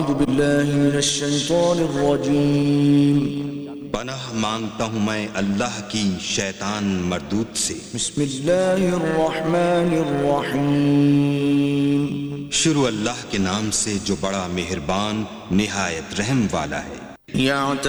अऊज़ु बिल्लाहि मिनश शैतानिर रजीम। पनाह मांगता हूँ मैं अल्लाह की शैतान मरदूद से। बिस्मिल्लाहिर रहमानिर रहीम। शुरू अल्लाह के नाम से जो बड़ा मेहरबान निहायत रहम वाला है।